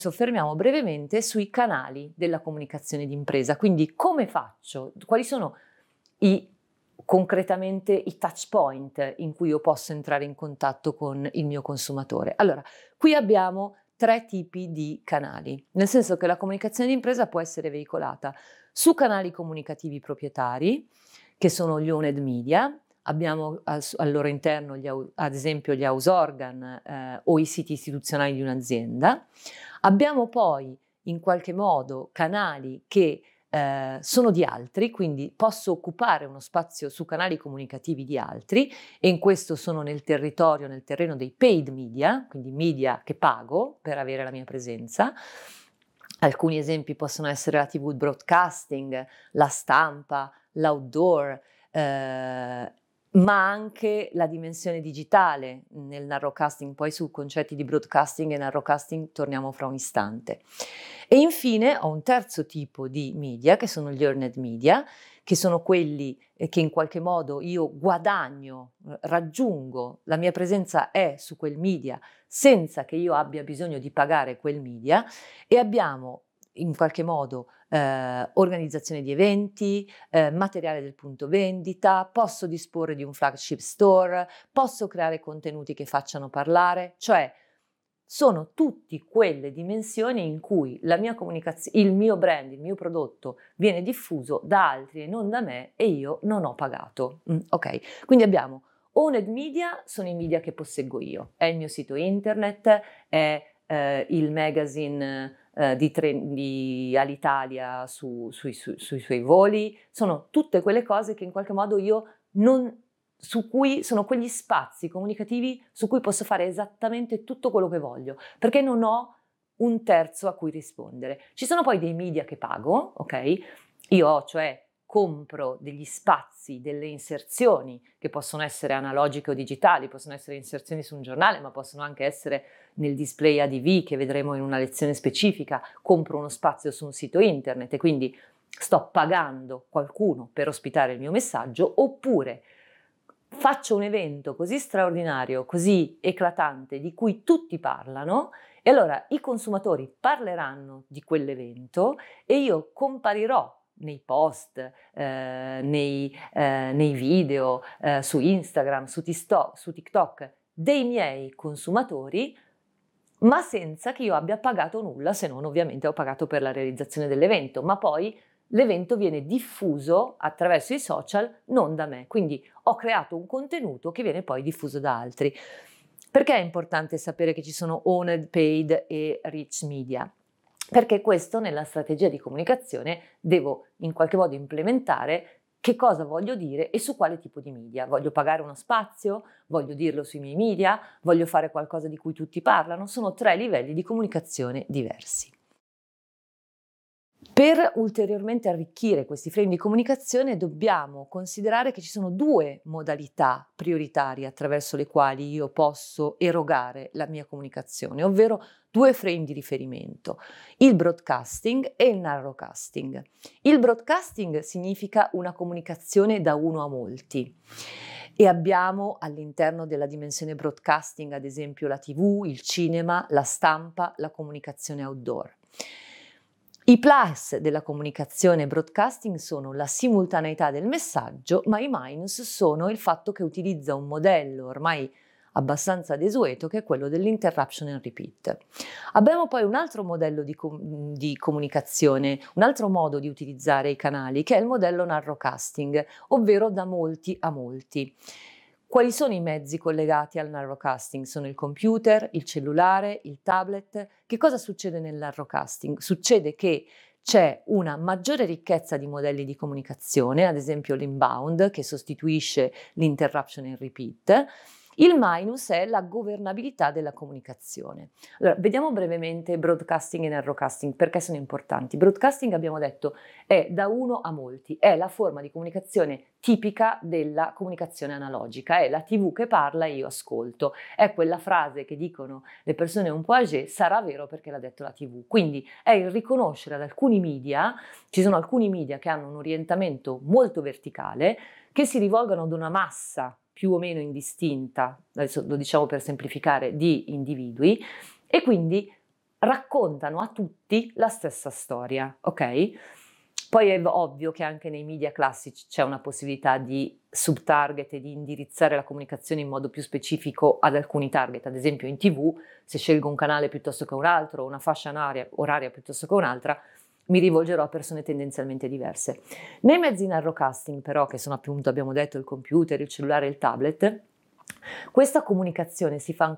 soffermiamo brevemente sui canali della comunicazione d'impresa, quindi come faccio, quali sono concretamente i touch point in cui io posso entrare in contatto con il mio consumatore. Allora, qui abbiamo 3 tipi di canali, nel senso che la comunicazione d'impresa può essere veicolata su canali comunicativi proprietari, che sono gli owned media. Abbiamo al loro interno ad esempio gli house organ o i siti istituzionali di un'azienda. Abbiamo poi in qualche modo canali che sono di altri, quindi posso occupare uno spazio su canali comunicativi di altri, e in questo sono nel terreno dei paid media, quindi media che pago per avere la mia presenza. Alcuni esempi possono essere la TV broadcasting, la stampa, l'outdoor, ma anche la dimensione digitale nel narrowcasting. Poi su concetti di broadcasting e narrowcasting torniamo fra un istante. E infine ho un terzo tipo di media, che sono gli earned media, che sono quelli che in qualche modo io guadagno, raggiungo, la mia presenza è su quel media senza che io abbia bisogno di pagare quel media, e abbiamo in qualche modo organizzazione di eventi, materiale del punto vendita, posso disporre di un flagship store, posso creare contenuti che facciano parlare, cioè sono tutte quelle dimensioni in cui la mia comunicazione, il mio brand, il mio prodotto viene diffuso da altri e non da me, e io non ho pagato. Ok, quindi abbiamo owned media, sono i media che posseggo io, è il mio sito internet, è il magazine di Alitalia sui suoi voli, sono tutte quelle cose che in qualche modo io non, su cui sono quegli spazi comunicativi su cui posso fare esattamente tutto quello che voglio, perché non ho un terzo a cui rispondere. Ci sono poi dei media che pago, ok? Io cioè compro degli spazi, delle inserzioni che possono essere analogiche o digitali, possono essere inserzioni su un giornale, ma possono anche essere nel display ADV che vedremo in una lezione specifica. Compro uno spazio su un sito internet e quindi sto pagando qualcuno per ospitare il mio messaggio, oppure faccio un evento così straordinario, così eclatante, di cui tutti parlano, e allora i consumatori parleranno di quell'evento e io comparirò nei post, nei video, su Instagram, su TikTok, dei miei consumatori, ma senza che io abbia pagato nulla, se non ovviamente ho pagato per la realizzazione dell'evento, ma poi l'evento viene diffuso attraverso i social, non da me. Quindi ho creato un contenuto che viene poi diffuso da altri. Perché è importante sapere che ci sono owned, paid e rich media? Perché questo nella strategia di comunicazione devo in qualche modo implementare che cosa voglio dire e su quale tipo di media. Voglio pagare uno spazio? Voglio dirlo sui miei media? Voglio fare qualcosa di cui tutti parlano? Sono 3 livelli di comunicazione diversi. Per ulteriormente arricchire questi frame di comunicazione dobbiamo considerare che ci sono 2 modalità prioritarie attraverso le quali io posso erogare la mia comunicazione, ovvero 2 frame di riferimento: il broadcasting e il narrowcasting. Il broadcasting significa una comunicazione da uno a molti, e abbiamo all'interno della dimensione broadcasting ad esempio la TV, il cinema, la stampa, la comunicazione outdoor. I plus della comunicazione broadcasting sono la simultaneità del messaggio, ma i minus sono il fatto che utilizza un modello ormai abbastanza desueto, che è quello dell'interruption and repeat. Abbiamo poi un altro modello di comunicazione, un altro modo di utilizzare i canali, che è il modello narrowcasting, ovvero da molti a molti. Quali sono i mezzi collegati al narrowcasting? Sono il computer, il cellulare, il tablet. Che cosa succede nel narrowcasting? Succede che c'è una maggiore ricchezza di modelli di comunicazione, ad esempio l'inbound, che sostituisce l'interruption and repeat. Il minus è la governabilità della comunicazione. Allora, vediamo brevemente broadcasting e narrowcasting, perché sono importanti. Broadcasting, abbiamo detto, è da uno a molti, è la forma di comunicazione tipica della comunicazione analogica, è la TV che parla e io ascolto, è quella frase che dicono le persone un po' âgé, sarà vero perché l'ha detto la TV. Quindi è il riconoscere ad alcuni media, ci sono alcuni media che hanno un orientamento molto verticale, che si rivolgono ad una massa più o meno indistinta, adesso lo diciamo per semplificare, di individui, e quindi raccontano a tutti la stessa storia, ok? Poi è ovvio che anche nei media classici c'è una possibilità di subtarget e di indirizzare la comunicazione in modo più specifico ad alcuni target. Ad esempio in TV, se scelgo un canale piuttosto che un altro, una fascia oraria piuttosto che un'altra, mi rivolgerò a persone tendenzialmente diverse. Nei mezzi narrowcasting però, che sono appunto, abbiamo detto, il computer, il cellulare e il tablet, questa comunicazione si fa